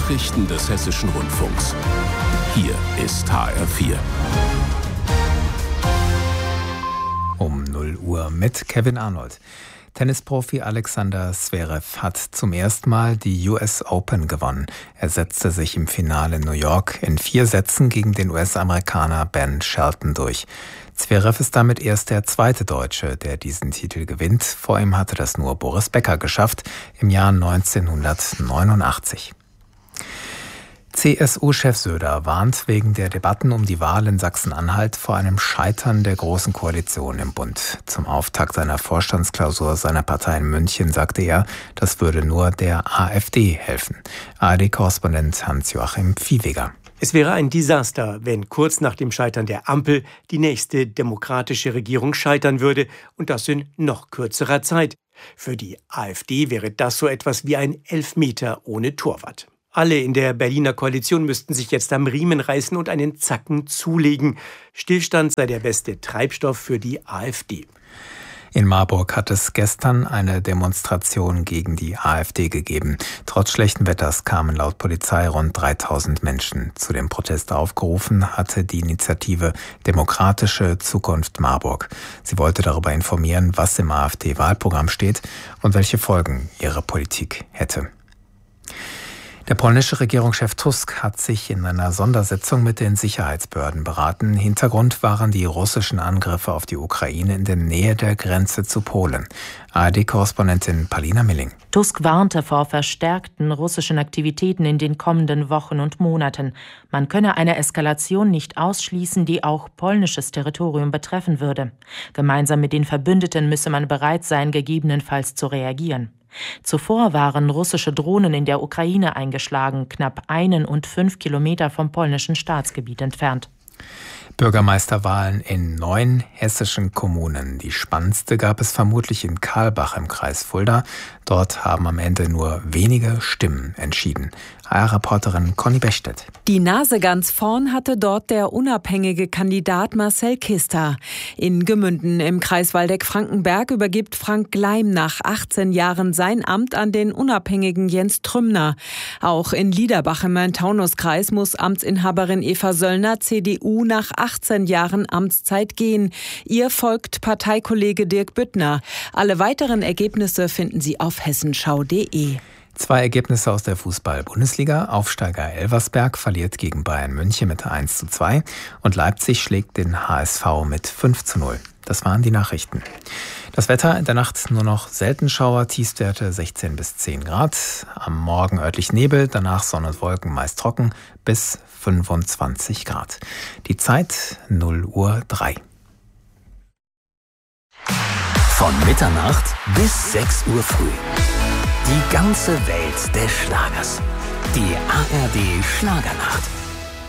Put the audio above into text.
Nachrichten des Hessischen Rundfunks. Hier ist HR4. Um 0 Uhr mit Kevin Arnold. Tennisprofi Alexander Zverev hat zum ersten Mal die US Open gewonnen. Er setzte sich im Finale in New York in 4 Sätzen gegen den US-Amerikaner Ben Shelton durch. Zverev ist damit erst der zweite Deutsche, der diesen Titel gewinnt. Vor ihm hatte das nur Boris Becker geschafft im Jahr 1989. CSU-Chef Söder warnt wegen der Debatten um die Wahl in Sachsen-Anhalt vor einem Scheitern der Großen Koalition im Bund. Zum Auftakt seiner Vorstandsklausur seiner Partei in München sagte er, das würde nur der AfD helfen. ARD-Korrespondent Hans-Joachim Viehweger. Es wäre ein Desaster, wenn kurz nach dem Scheitern der Ampel die nächste demokratische Regierung scheitern würde und das in noch kürzerer Zeit. Für die AfD wäre das so etwas wie ein Elfmeter ohne Torwart. Alle in der Berliner Koalition müssten sich jetzt am Riemen reißen und einen Zacken zulegen. Stillstand sei der beste Treibstoff für die AfD. In Marburg hat es gestern eine Demonstration gegen die AfD gegeben. Trotz schlechten Wetters kamen laut Polizei rund 3000 Menschen. Zu dem Protest aufgerufen hatte die Initiative Demokratische Zukunft Marburg. Sie wollte darüber informieren, was im AfD-Wahlprogramm steht und welche Folgen ihre Politik hätte. Der polnische Regierungschef Tusk hat sich in einer Sondersitzung mit den Sicherheitsbehörden beraten. Hintergrund waren die russischen Angriffe auf die Ukraine in der Nähe der Grenze zu Polen. ARD-Korrespondentin Palina Milling. Tusk warnte vor verstärkten russischen Aktivitäten in den kommenden Wochen und Monaten. Man könne eine Eskalation nicht ausschließen, die auch polnisches Territorium betreffen würde. Gemeinsam mit den Verbündeten müsse man bereit sein, gegebenenfalls zu reagieren. Zuvor waren russische Drohnen in der Ukraine eingeschlagen, knapp 1 und 5 Kilometer vom polnischen Staatsgebiet entfernt. Bürgermeisterwahlen in 9 hessischen Kommunen. Die spannendste gab es vermutlich in Karlbach im Kreis Fulda. Dort haben am Ende nur wenige Stimmen entschieden. HR-Reporterin Conny Bechstedt. Die Nase ganz vorn hatte dort der unabhängige Kandidat Marcel Kister. In Gemünden im Kreis Waldeck-Frankenberg übergibt Frank Gleim nach 18 Jahren sein Amt an den unabhängigen Jens Trümner. Auch in Liederbach im Main-Taunus-Kreis muss Amtsinhaberin Eva Söllner, CDU, nach 18 Jahren Amtszeit gehen. Ihr folgt Parteikollege Dirk Büttner. Alle weiteren Ergebnisse finden Sie auf hessenschau.de. 2 Ergebnisse aus der Fußball-Bundesliga. Aufsteiger Elversberg verliert gegen Bayern München mit 1:2 und Leipzig schlägt den HSV mit 5:0. Das waren die Nachrichten. Das Wetter in der Nacht nur noch selten Schauer, Tiefstwerte 16 bis 10 Grad. Am Morgen örtlich Nebel, danach Sonne und Wolken, meist trocken, bis 25 Grad. Die Zeit 0:03. Von Mitternacht bis 6 Uhr früh. Die ganze Welt des Schlagers. Die ARD Schlagernacht.